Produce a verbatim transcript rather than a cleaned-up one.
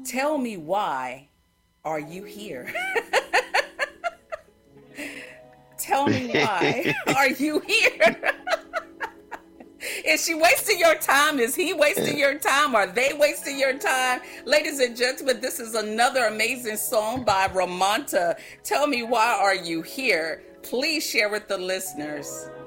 Tell me why are you here? Tell me why are you here? Is she wasting your time? Is he wasting your time? Are they wasting your time? Ladies and gentlemen, this is another amazing song by Ramonta. Tell me why are you here? Please share with the listeners.